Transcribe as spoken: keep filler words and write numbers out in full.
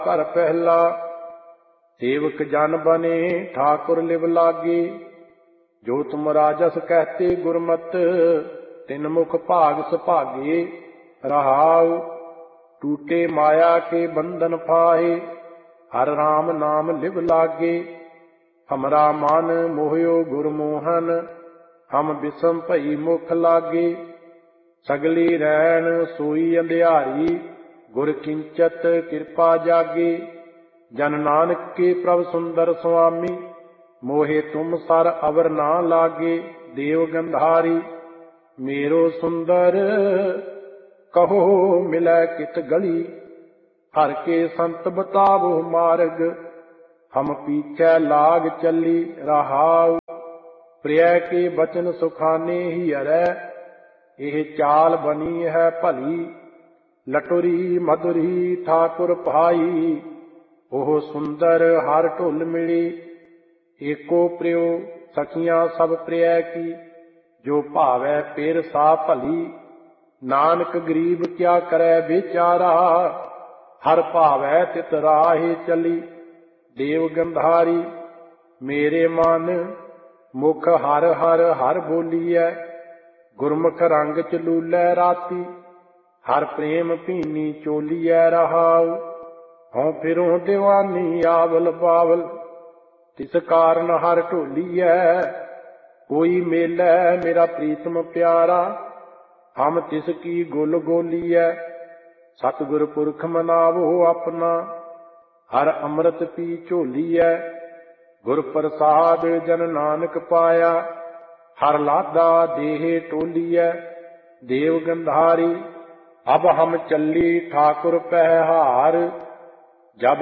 कर पहला। सेवक जन बने ठाकुर लिव लागे, जो तुम राजस कहते गुरमत, तिन मुख भाग सुभागे। रहाउ टूटे माया के बंधन फाहे, हर राम नाम लिव लागे। हमरा मन मोहयो गुरमोहन, हम बिसम भई मुख लागे। सगली रैन सोई अंधियारी, गुर किंचत कृपा जागे। जन नानक के प्रभ सुंदर स्वामी, मोहे तुम सर अवर ना लागे। देव गंधारी मेरो सुंदर, कहो मिलै कित गली। हर के संत बतावो मार्ग, हम पीछे लाग चली। रहाउ प्रिय के बचन सुखाने ही अरै, एह चाल बनी है भली। लटुरी मधुरी ठाकुर भाई, ओह सुंदर हर ढुल मिली। एको प्रियो सखियां सब प्रिय की, जो भावै फिर सा भली। नानक गरीब क्या करे बेचारा, हर भावै तित राहे चली। देव गंधारी मेरे मन, मुख हर हर हर बोलीऐ। गुरमुख रंग च लूलै राती, हर प्रेम भीनी चोलीऐ। रहाउ हों फिरों दीवानी आवल बावल, तिस कारण हर ढोलीऐ। कोई मेलै मेरा प्रीतम प्यारा, हम तिस की गुल गोलीऐ। सतगुर पुरख मनावो अपना, हर अमृत पी झोलीऐ। गुर प्रसाद जन नानक पाया, हर लादा देह टोलीऐ। देव गंधारी अब हम चली ठाकुर पहहार, जब